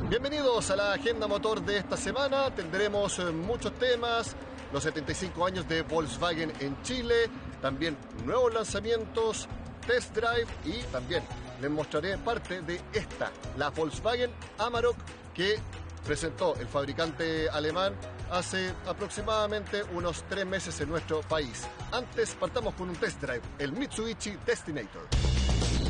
Bienvenidos a la agenda motor de esta semana. Tendremos muchos temas, los 75 años de Volkswagen en Chile, también nuevos lanzamientos, test drive y también les mostraré parte de esta, la Volkswagen Amarok que presentó el fabricante alemán hace aproximadamente unos 3 meses en nuestro país. Antes partamos con un test drive, el Mitsubishi Destinator.